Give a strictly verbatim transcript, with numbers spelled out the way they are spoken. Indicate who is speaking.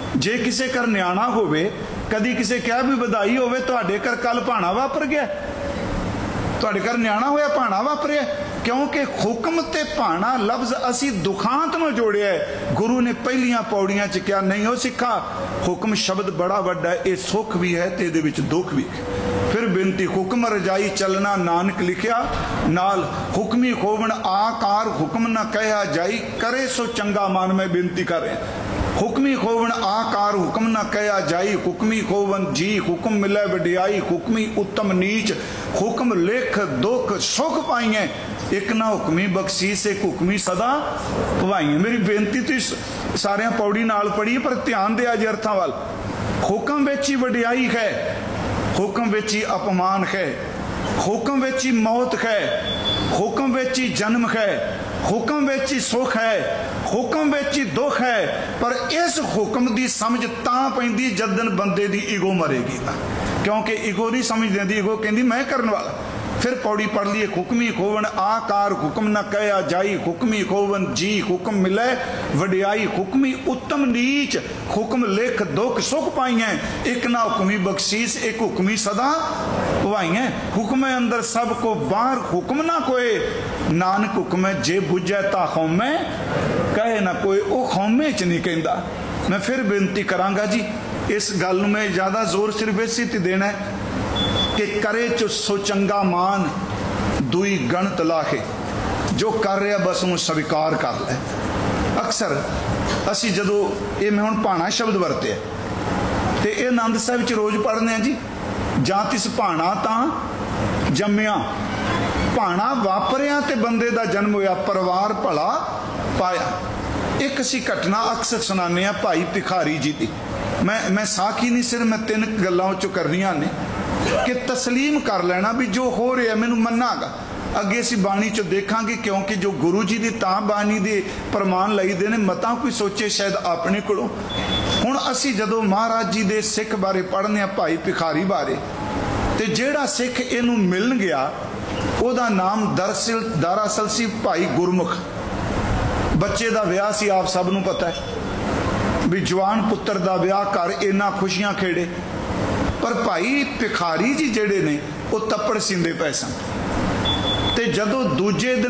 Speaker 1: जे किसी घर न्याणा होवे, कदी किसी कहा भी बधाई होवे, तुहाडे घर कल भाणा वापर गया, तुहाडे घर न्याणा होया भाणा वापरिया, क्योंकि हुक्म ते भाणा लफ्ज असी दुखांत में जोड़िया है। गुरु ने पहलियां पौड़ियां च क्या नहीं हो सिखा, हुक्म शब्द बड़ा वड्डा है, ये सुख भी है ते इहदे विच दुख भी है। फिर बेनती हुक्म रजाई चलना नानक लिखिया, नाल हुक्मी खोवण आकार हुक्म न कहा जाई, करे सो चंगा मान। मैं बेनती कर रहा, हुक्मी खोवन आकार हुक्म न कहा जाई, हुक्मी खोवन जी हुक्म मिले वडियाई, हुक्मी उत्तम नीच हुक्म लेख दुख सुख पाइए, एक ना हुक्मी बख्शीस एक हुक्मी सदा भवाइए। मेरी बेनती तो सारे पौड़ी नाल पढ़ी, पर ध्यान दे अज अर्थां वाल। हुक्म विच ही वडियाई है, हुक्म विच ही अपमान है, हुक्म विच ही मौत है, हुक्म विच ही जन्म है, हुक्म विच ही सुख है, हुक्म विच ही दुख है। पर इस हुक्म की समझ तां पैंदी जदन बंदे की ईगो मरेगी, क्योंकि ईगो नहीं समझ देंदी, ईगो कहती मैं करने वाला। फिर पौड़ी पढ़ लीए, हुक्मी खोवन आकार हुक्म न कहा जाई, हुक्मी खोवन जी हुक्म मिले वडियाई, हुक्मी उत्तम नीच हुक्म लिख दुख सुख पाइए, एक ना हुक्मी बख्शीस एक हुक्मी सदा भवाइए। हुक्म अंदर सब को बाहर हुक्म ना कोई, नानक हुक्म जे बुझे ता खौमे कहे ना कोई, वो खौमे च नहीं कहता। मैं फिर बेनती करांगा जी, इस गल में ज़्यादा जोर सिर्फ इस ते देना है कि करे चो सो चंगा मान, दुई गणत लाहे, जो कर रहा बस वो स्वीकार कर ले। अक्सर असी जदों ये मैं हुण भाणा शब्द वरते तो ये आनंद साहिब च रोज़ पढ़ने जी, जां तिस भाणा तां जम्मिया, भाणा वापरिया ते बंदे दा जन्म होया, परिवार भला पाया। एक असी घटना अक्सर सुनाने आ भाई भिखारी जी की, मैं मैं साखी नहीं सिर्फ मैं तीन गल्लां चो करनियां ने कि तस्लीम कर लेना भी जो हो रहा मैनू मनागा। अगे असी बाणी चो देखांगे, क्योंकि जो गुरु जी की तां बाणी दे प्रमाण लईदे ने, मता कोई सोचे शायद अपने कोलों। हुण असी जदों महाराज जी दे सिख बारे पढ़ने भाई भिखारी बारे, ते जेड़ा सिख इनू मिलन गया उहदा नाम दरअसल दरअसल सी भाई गुरमुख। बच्चे का विआह सी, आप सब नूं पता है भी जवान पुत्र का विआह कर इन्ना खुशियां खेड़े, पर भाई भिखारी जी जेड़े ने वो तप्पड़ सींदे पए सन। ते जदों दूजे दिन